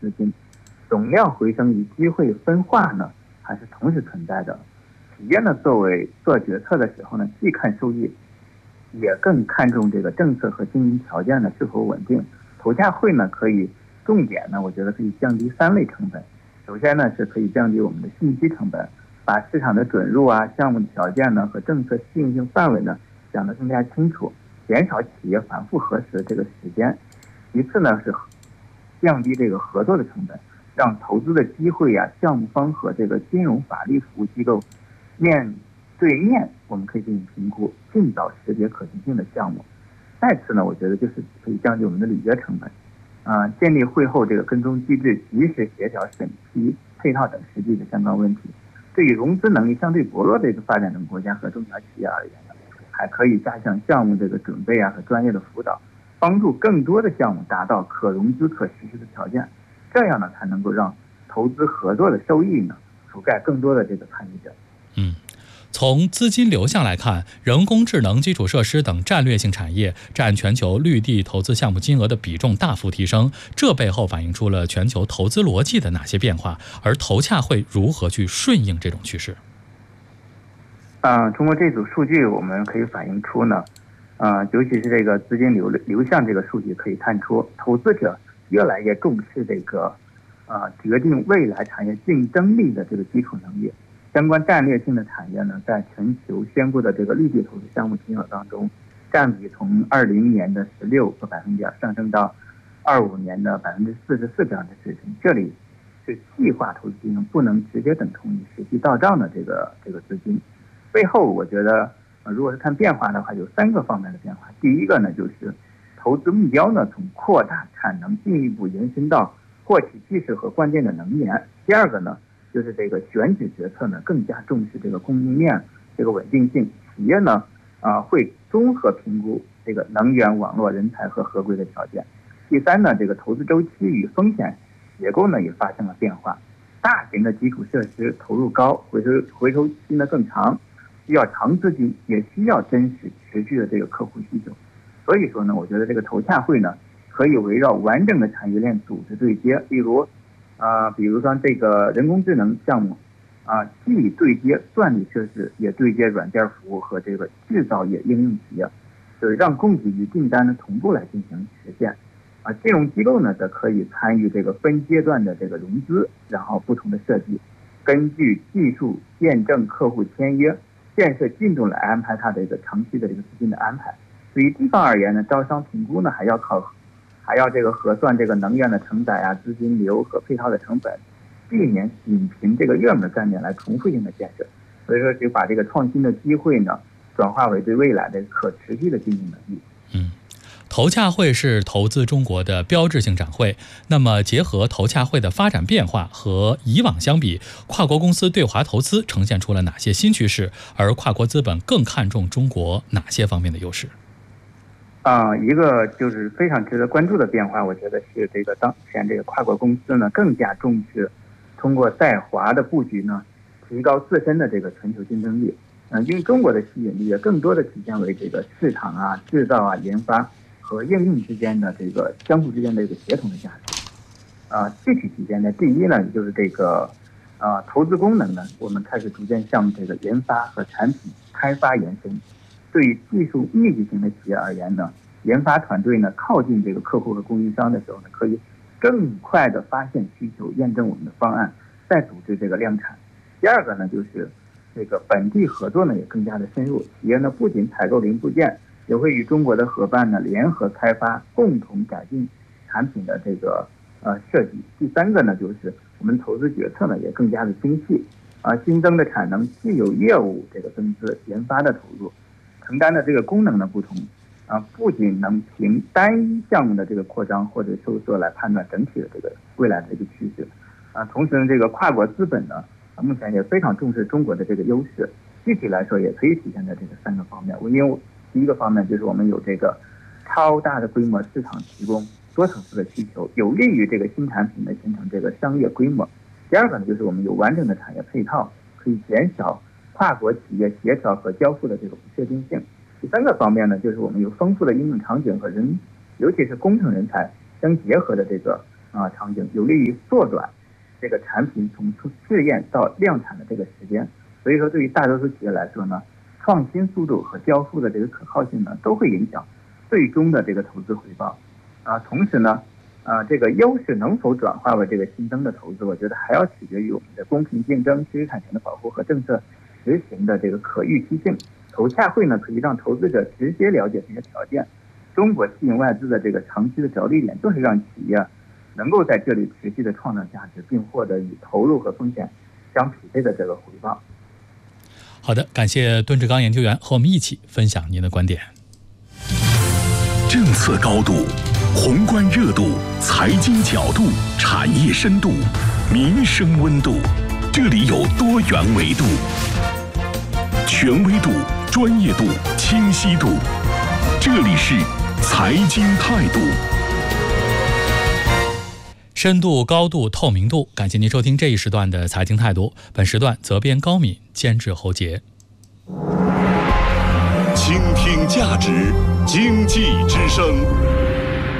资金，总量回升与机会分化呢还是同时存在的。企业呢作为做决策的时候呢，既看收益，也更看重这个政策和经营条件呢是否稳定。投洽会呢可以重点呢，我觉得可以降低3类成本。首先呢是可以降低我们的信息成本，把市场的准入啊、项目的条件呢和政策适应性范围呢讲得更加清楚，减少企业反复核实的这个时间。其次呢是降低这个合作的成本，让投资的机会呀、项目方和这个金融法律服务机构面对面，我们可以进行评估，尽早识别可行性的项目。再次呢，我觉得就是可以降低我们的履约成本，建立会后这个跟踪机制，及时协调审批、配套等实际的相关问题。对于融资能力相对薄弱的这个发展中国家和中小企业而言呢，还可以加强项目这个准备啊和专业的辅导，帮助更多的项目达到可融资、可实施的条件。这样呢，才能够让投资合作的收益呢覆盖更多的这个参与者。 从资金流向来看，人工智能、基础设施等战略性产业占全球绿地投资项目金额的比重大幅提升，这背后反映出了全球投资逻辑的哪些变化？而投洽会如何去顺应这种趋势？ 通过这组数据，我们可以反映出呢，尤其是这个资金流向这个数据可以看出，投资者越来越重视这个决定未来产业竞争力的这个基础能力。相关战略性的产业呢，在全球宣布的这个绿地投资项目金额当中，占比从20年的16个百分点上升到25年的44%这样的水平。这里是计划投资金额不能直接等同于实际到账的这个资金。背后我觉得，如果是看变化的话，有3个方面的变化。第一个呢，就是投资目标呢从扩大产能进一步延伸到获取技术和关键的能源。第二个呢，就是这个选址决策呢更加重视这个供应链这个稳定性，企业呢会综合评估这个能源、网络、人才和合规的条件。第三呢，这个投资周期与风险结构呢也发生了变化，大型的基础设施投入高，回收期呢更长，需要长资金，也需要真实持续的这个客户需求。所以说呢，我觉得这个投洽会呢可以围绕完整的产业链组织对接，比如说这个人工智能项目既对接算力设施，也对接软件服务和这个制造业应用企业，就是让供给与订单的同步来进行实现。金融机构呢则可以参与这个分阶段的这个融资，然后不同的设计，根据技术验证、客户签约、建设进度来安排它的这个长期的这个资金的安排。对于地方而言呢，招商评估呢还要这个核算这个能源的承载啊、资金流和配套的成本，避免仅凭这个热门概念来重复性的建设。所以说，就把这个创新的机会呢转化为对未来的可持续的经营能力。 投洽会是投资中国的标志性展会，那么结合投洽会的发展变化和以往相比，跨国公司对华投资呈现出了哪些新趋势？而跨国资本更看重中国哪些方面的优势？ 一个就是非常值得关注的变化，我觉得是这个当前这个跨国公司呢更加重视通过在华的布局呢，提高自身的这个全球竞争力。因为中国的吸引力也更多的体现为这个市场啊、制造啊、研发和应用之间的这个相互之间的一个协同的价值。具体体现在第一呢，就是这个投资功能呢，我们开始逐渐向这个研发和产品开发延伸。对于技术密集型的企业而言呢，研发团队呢靠近这个客户和供应商的时候呢，可以更快的发现需求，验证我们的方案，再组织这个量产。第二个呢，就是这个本地合作呢也更加的深入，企业呢不仅采购零部件，也会与中国的伙伴呢联合开发，共同改进产品的这个设计。第三个呢，就是我们投资决策呢也更加的精细，新增的产能既有业务这个增资、研发的投入，承担的这个功能的不同，不仅能凭单一项目的这个扩张或者收缩来判断整体的这个未来的这个趋势，同时呢，这个跨国资本呢，目前也非常重视中国的这个优势。具体来说，也可以体现在这个3个方面。因为第一个方面就是我们有这个超大的规模市场提供多层次的需求，有利于这个新产品的形成这个商业规模。第二个呢，就是我们有完整的产业配套，可以减少跨国企业协调和交付的这个不确定性。第三个方面呢，就是我们有丰富的应用场景和尤其是工程人才相结合的这个场景，有利于缩短这个产品从试验到量产的这个时间。所以说，对于大多数企业来说呢，创新速度和交付的这个可靠性呢，都会影响最终的这个投资回报。同时呢，这个优势能否转化为这个新增的投资，我觉得还要取决于我们的公平竞争、知识产权的保护和政策执行的这个可预期性。投洽会呢，可以让投资者直接了解这些条件。中国吸引外资的这个长期的着力点，就是让企业能够在这里持续的创造价值，并获得与投入和风险相匹配的这个回报。 好的，感谢段志刚研究员和我们一起分享您的观点。 政策高度、宏观热度、财经角度、产业深度、民生温度，这里有多元维度，权威度、专业度、清晰度，这里是财经态度。 深度、高度、透明度，感谢您收听这一时段的财经态度。本时段责编高敏，监制侯杰。 倾听价值，经济之声。